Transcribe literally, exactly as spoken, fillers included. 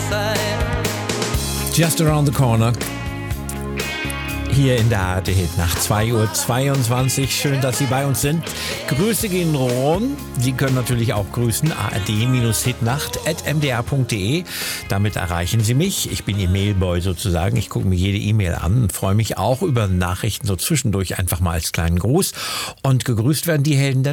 Just Around the Corner. Hier in der Arte Hit nach zwei Uhr zweiundzwanzig. Schön, dass Sie bei uns sind. Grüße gehen rum. Sie können natürlich auch grüßen. A R D-Hitnacht at m d r punkt d e. Damit erreichen Sie mich. Ich bin Ihr Mailboy sozusagen. Ich gucke mir jede E-Mail an und freue mich auch über Nachrichten so zwischendurch einfach mal als kleinen Gruß. Und gegrüßt werden die Helden der